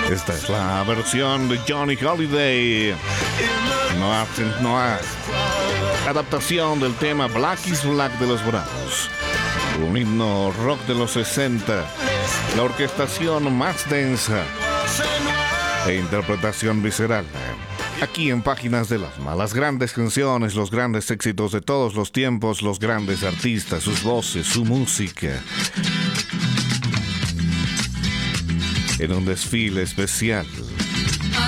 Esta es la versión de Johnny Holiday. Adaptación del tema Black is Black de los Bravos. Un himno rock de los 60. La orquestación más densa e interpretación visceral. Aquí en Páginas del Alma, las grandes canciones, los grandes éxitos de todos los tiempos, los grandes artistas, sus voces, su música. En un desfile especial